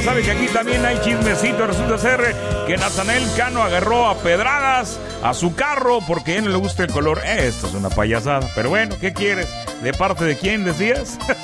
sabe que aquí también hay chismecito. Resulta ser que Natanael Cano agarró a pedradas a su carro porque a él no le gusta el color. Esto es una payasada. Pero bueno, ¿qué quieres? ¿De parte de quién decías?